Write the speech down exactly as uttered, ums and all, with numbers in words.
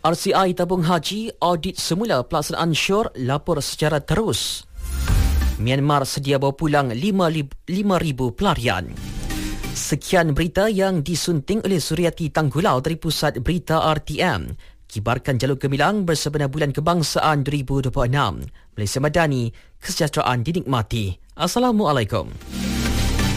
R C I tabung haji audit semula pelaksanaan syur, lapor secara terus. Myanmar sedia bawa pulang lima ribu pelarian. Sekian berita yang disunting oleh Suryati Tanggulau dari Pusat Berita R T M. Kibarkan jalur gemilang bersebenar Bulan Kebangsaan dua ribu dua puluh enam. Malaysia Madani, kesejahteraan dinikmati. Assalamualaikum.